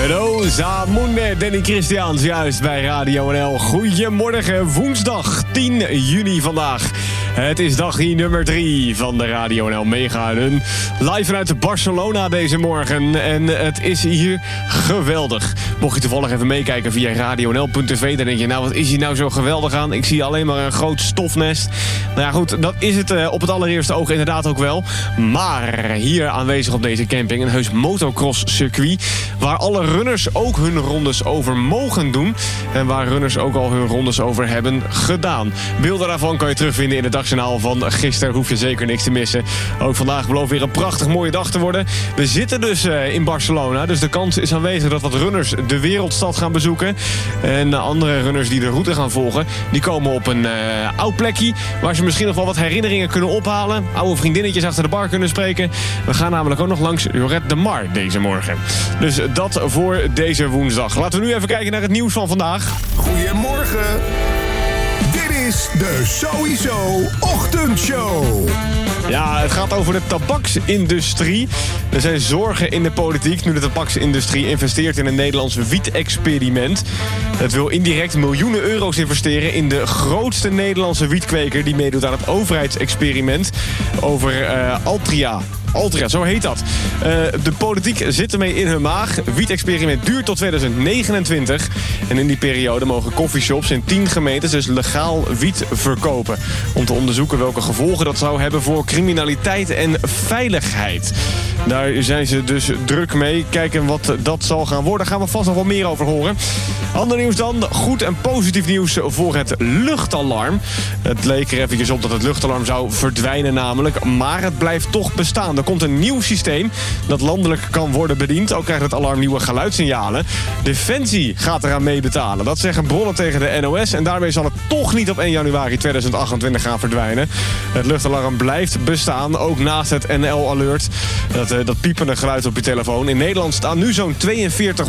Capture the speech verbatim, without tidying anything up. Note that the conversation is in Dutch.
Rosamunde, Danny Christians, juist bij Radio N L. Goedemorgen, woensdag tien juni vandaag. Het is dag nummer drie van de Radio N L Mega Run. Live vanuit Barcelona deze morgen. En het is hier geweldig. Mocht je toevallig even meekijken via radio n l punt t v... dan denk je, nou, wat is hier nou zo geweldig aan? Ik zie alleen maar een groot stofnest. Nou ja, goed, dat is het uh, op het allereerste oog inderdaad ook wel. Maar hier aanwezig op deze camping een heus motocross-circuit... waar alle runners ook hun rondes over mogen doen. En waar runners ook al hun rondes over hebben gedaan. Beelden daarvan kan je terugvinden in het dagjournaal van gisteren. Hoef je zeker niks te missen. Ook vandaag belooft weer een prachtig mooie dag te worden. We zitten dus uh, in Barcelona. Dus de kans is aanwezig dat wat runners de wereldstad gaan bezoeken. En uh, andere runners die de route gaan volgen, die komen op een uh, oud plekje waar ze misschien nog wel wat herinneringen kunnen ophalen. Oude vriendinnetjes achter de bar kunnen spreken. We gaan namelijk ook nog langs Lloret de Mar deze morgen. Dus dat voor deze woensdag. Laten we nu even kijken naar het nieuws van vandaag. Goedemorgen. Dit is de Sowieso Ochtendshow. Ja, het gaat over de tabaksindustrie. Er zijn zorgen in de politiek nu de tabaksindustrie investeert in een Nederlands wiet-experiment. Het wil indirect miljoenen euro's investeren in de grootste Nederlandse wietkweker die meedoet aan het overheidsexperiment over uh, Altria. Altria, zo heet dat. Uh, de politiek zit ermee in hun maag. Wiet-experiment duurt tot tweeduizend negenentwintig. En in die periode mogen coffeeshops in tien gemeentes dus legaal wiet verkopen. Om te onderzoeken welke gevolgen dat zou hebben voor criminaliteit en veiligheid. Daar zijn ze dus druk mee. Kijken wat dat zal gaan worden. Daar gaan we vast nog wel meer over horen. Ander nieuws dan. Goed en positief nieuws voor het luchtalarm. Het leek er eventjes op dat het luchtalarm zou verdwijnen namelijk. Maar het blijft toch bestaan. Er komt een nieuw systeem dat landelijk kan worden bediend. Ook krijgt het alarm nieuwe geluidssignalen. Defensie gaat eraan mee betalen. Dat zeggen bronnen tegen de N O S. En daarmee zal het toch niet op één januari tweeduizend achtentwintig gaan verdwijnen. Het luchtalarm blijft bestaan. Ook naast het N L Alert. Dat, uh, dat piepende geluid op je telefoon. In Nederland staan nu zo'n tweeënveertig